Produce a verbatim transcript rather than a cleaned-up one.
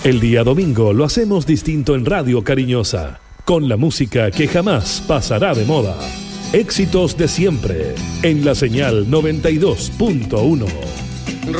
El día domingo lo hacemos distinto en Radio Cariñosa, con la música que jamás pasará de moda. Éxitos de siempre, en la señal noventa y dos punto uno.